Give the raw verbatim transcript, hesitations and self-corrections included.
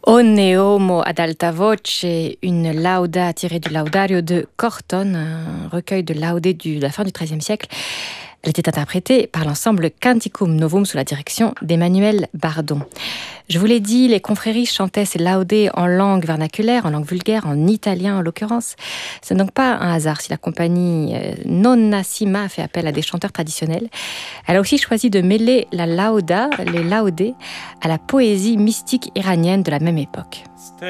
Onne homo ad alta voce, une lauda tirée du Laudario de Cortone, un recueil de laudés de la fin du treizième siècle. Elle était interprétée par l'ensemble Canticum Novum sous la direction d'Emmanuel Bardon. Je vous l'ai dit, les confréries chantaient ces laudés en langue vernaculaire, en langue vulgaire, en italien en l'occurrence. Ce n'est donc pas un hasard si la compagnie Nonna Sima a fait appel à des chanteurs traditionnels. Elle a aussi choisi de mêler la lauda, les laudés, à la poésie mystique iranienne de la même époque.